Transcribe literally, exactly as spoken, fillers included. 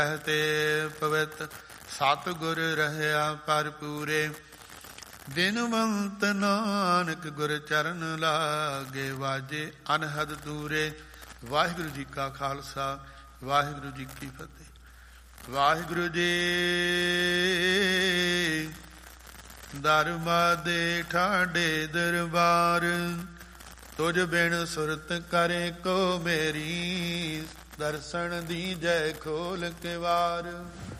ਤੇ ਪਵਿੱਤ ਸਤਿਗੁਰ ਰਹਿਆ ਭਰਪੂਰੇ। ਬਿਨਵੰਤ ਨਾਨਕ ਗੁਰ ਚਰਨ ਲਾਗੇ, ਵਾਜੇ ਅਨਹਦ ਦੂਰੇ। ਵਾਹਿਗੁਰੂ ਜੀ ਕਾ ਖਾਲਸਾ, ਵਾਹਿਗੁਰੂ ਜੀ ਕੀ ਫਤਿਹ। ਵਾਹਿਗੁਰੂ ਜੀ ਦਰਬਾ ਦੇ ਠਾਡੇ ਦਰਬਾਰ, ਤੁਝ ਬਿਨ ਸੁਰਤ ਕਰੇ ਕੋ ਮੇਰੀ। ਦਰਸ਼ਨ ਦੀ ਜੈ ਖੋਲ ਕੇ ਵਾਰ।